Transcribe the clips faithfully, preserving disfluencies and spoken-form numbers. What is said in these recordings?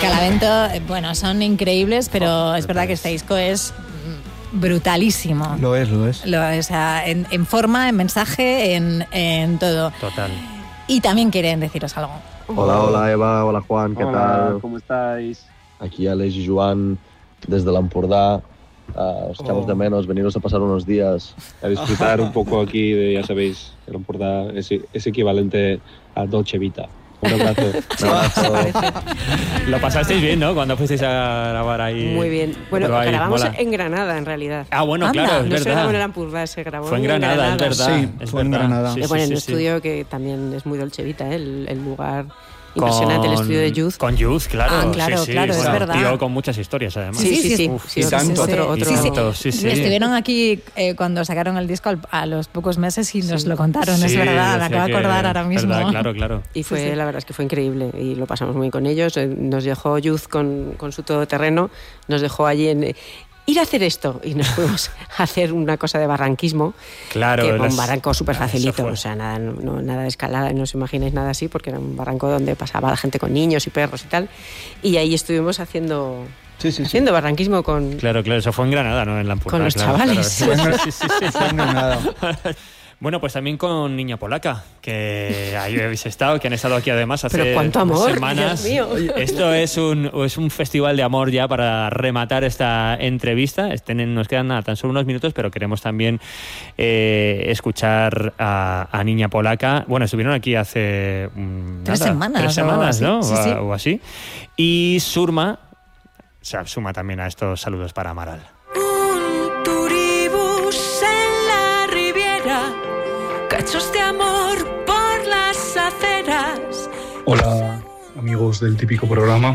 Talavento, bueno, son increíbles, pero oh, es verdad que este disco es brutalísimo. Lo es, lo es. Lo, o sea, en, en forma, en mensaje, en, en todo. Total. Y también quieren deciros algo. Hola, hola Eva, hola Juan, ¿qué hola, tal? ¿Cómo estáis? Aquí Alex y Joan, desde l'Empordà. Uh, os echamos oh. de menos, veniros a pasar unos días a disfrutar un poco aquí de, ya sabéis, el Empordà es, es equivalente a Dolce Vita. Un abrazo. Un abrazo. Lo pasasteis bien, ¿no? Cuando fuisteis a grabar ahí. Muy bien. Bueno, ahí, grabamos mola. en Granada, en realidad. Ah, bueno, Anda, claro, es no verdad. se grabó en el Empordà, se grabó fue en Granada, en Granada. es verdad. Sí, es fue verdad. en Granada. Sí, Sí, bueno, sí, en un sí, estudio sí. que también es muy Dolce Vita, ¿eh? el, el lugar impresionante, con, el estudio de Youth. Con Youth, claro. Ah, claro, sí, sí, claro, bueno, es verdad. Tío con muchas historias, además. Sí, sí, sí. sí, Uf, sí, y sí, tanto. sí, Otro, otro. Sí, sí. Tanto, sí, sí. Estuvieron aquí eh, cuando sacaron el disco al, a los pocos meses y nos lo contaron, Sí, es verdad, me acabo de acordar ahora mismo. Verdad, claro, claro. Y fue, sí, sí. la verdad es que fue increíble y lo pasamos muy bien con ellos. Nos dejó Youth con, con su todoterreno, nos dejó allí en... ir a hacer esto y nos fuimos a hacer una cosa de barranquismo, claro, que las... un barranco súper facilito, ah, o sea, nada, no, nada de escalada, no os imagináis nada así, porque era un barranco donde pasaba la gente con niños y perros y tal, y ahí estuvimos haciendo... Sí, sí, haciendo sí. barranquismo con... Claro, claro, eso fue en Granada, ¿no? En la Empordà, con los claro, chavales. Claro. Sí, sí, sí, Fue en Granada. Bueno, pues también con Niña Polaca, que ahí habéis estado, que han estado aquí además hace Pero cuánto amor, semanas. Dios mío. Esto es un, es un festival de amor ya para rematar esta entrevista. Estén, nos quedan nada, tan solo unos minutos, pero queremos también eh, escuchar a, a Niña Polaca. Bueno, estuvieron aquí hace... Nada, tres semanas. Tres semanas, ¿no? Sí, sí. O, o así. Y Surma se suma también a estos saludos para Amaral. Un turibús en la Riviera, cachos de amor por las aceras. Hola amigos del típico programa,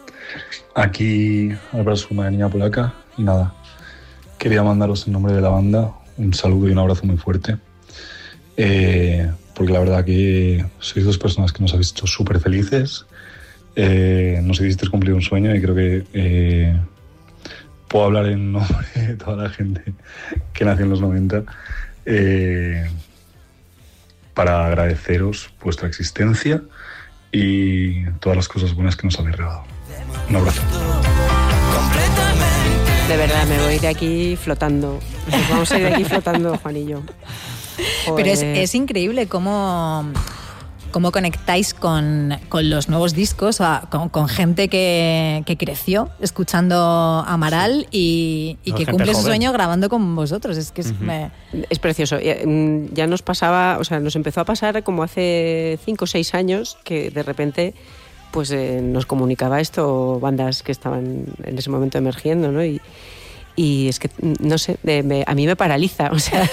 aquí Álvaro Surma de Niña Polaca y nada, quería mandaros en nombre de la banda un saludo y un abrazo muy fuerte, eh, porque la verdad que sois dos personas que nos habéis hecho súper felices, eh, nos hicisteis cumplir un sueño y creo que eh, puedo hablar en nombre de toda la gente que nació en los noventa, eh, para agradeceros vuestra existencia y todas las cosas buenas que nos habéis regalado. Un abrazo. De verdad, me voy de aquí flotando. Nos vamos a ir de aquí flotando, Juan y yo. Pero es, es increíble cómo... cómo conectáis con, con los nuevos discos, o a, con, con gente que, que creció escuchando Amaral y, y no, que cumple su sueño grabando con vosotros. Es que es, uh-huh. me... es precioso. Ya nos pasaba, o sea, nos empezó a pasar como hace cinco o seis años que de repente pues eh, nos comunicaba esto bandas que estaban en ese momento emergiendo, ¿no? Y, y es que, no sé, de, me, a mí me paraliza, o sea,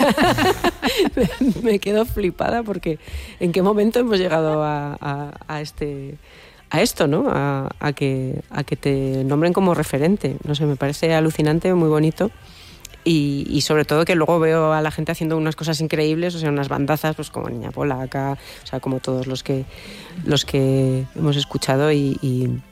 me, me quedo flipada porque en qué momento hemos llegado a, a, a este a esto, ¿no? A, a, que, a que te nombren como referente. No sé, me parece alucinante, muy bonito. Y, y sobre todo que luego veo a la gente haciendo unas cosas increíbles, o sea, unas bandazas, pues como Niña Polaca, o sea, como todos los que los que hemos escuchado y, y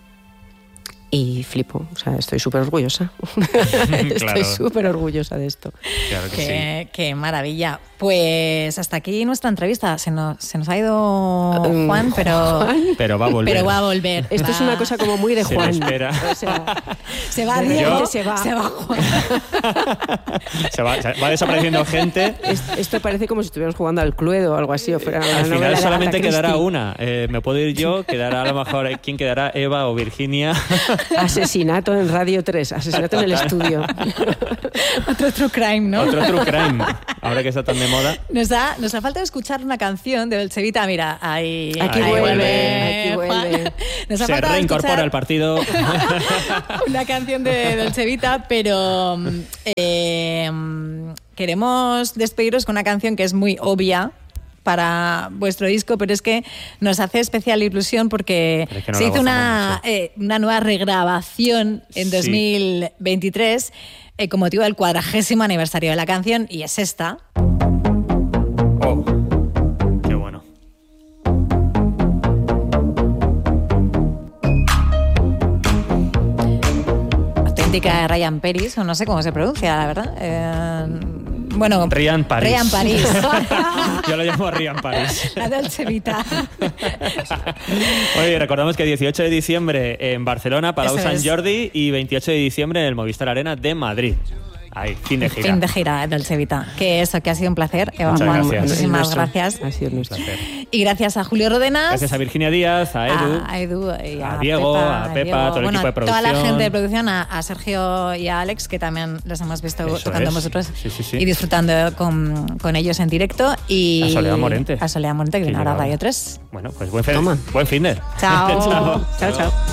Y flipo, o sea, estoy súper orgullosa. Estoy Claro. súper orgullosa de esto. Claro que qué, sí. qué maravilla. Pues hasta aquí nuestra entrevista. Se nos, se nos ha ido Juan, pero, Pero va a volver. pero va a volver. Esto Va- es una cosa como muy de Se Juan. le espera. O sea, Se va de Diego, repente se va. se va Juan. Se va, se va desapareciendo gente. es- esto parece como si estuviéramos jugando al Cluedo o algo así. O fuera una Al novela final de solamente Agatha quedará Christie. una. Eh, me puedo ir yo, quedará a lo mejor... eh, ¿Quién quedará? Eva o Virginia. Asesinato en Radio tres, asesinato en el estudio. Otro true crime, ¿no? Otro true crime. Ahora que está tan de moda. Nos ha, nos ha faltado escuchar una canción de Dolce Vita. Mira, ahí, Aquí ahí vuelve, aquí Juan. vuelve. Nos ha Se faltado reincorpora escuchar al partido. una canción de Dolce Vita, pero eh, queremos despediros con una canción que es muy obvia para vuestro disco, pero es que nos hace especial ilusión porque Pero es que no se la hizo una, gozamos mucho. eh, una nueva regrabación en Sí. dos mil veintitrés eh, con motivo del cuadragésimo aniversario de la canción, y es esta. Oh, qué bueno. Auténtica de Ryan Peris, o no sé cómo se pronuncia, la verdad. Eh, Bueno, Rian París. Rian París. Yo lo llamo Rian París. La Dolce Vita. Oye, recordamos que dieciocho de diciembre en Barcelona, Palau Eso Sant es. Jordi, y veintiocho de diciembre en el Movistar Arena de Madrid. Ahí, fin de gira. Fin de gira Dolce Vita. Que eso, que ha sido un placer. Eva Muchas Juan, gracias. muchísimas Nuestro. gracias. Ha sido nuestro. Placer. Y gracias a Julio Rodenas. Gracias a Virginia Díaz, a Edu. A Edu y a, a Diego, Pepa, a Pepa, Diego. todo el Bueno, equipo de toda la producción. gente de producción, a, a Sergio y a Alex, que también les hemos visto Eso tocando es. vosotros Sí, sí, sí. y disfrutando con, con ellos en directo. Y A Soledad Morente. A Soledad Morente, que Que viene ahora a llegaba. Radio tres. Bueno, pues buen, fe- Toma. buen fin de. Chao. Chao, chao.